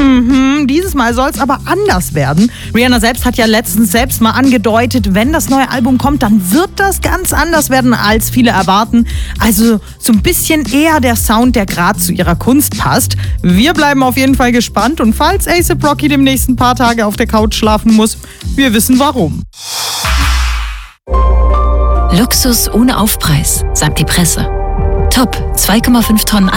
Dieses Mal soll es aber anders werden. Rihanna selbst hat ja letztens selbst mal angedeutet, wenn das neue Album kommt, dann wird das ganz anders werden, als viele erwarten. Also so ein bisschen eher der Sound, der gerade zu ihrer Kunst passt. Wir bleiben auf jeden Fall gespannt und falls A$AP Rocky demnächst ein paar Tage auf der Couch schlafen muss, wir wissen warum. Luxus ohne Aufpreis, sagt die Presse. Top, 2,5 Tonnen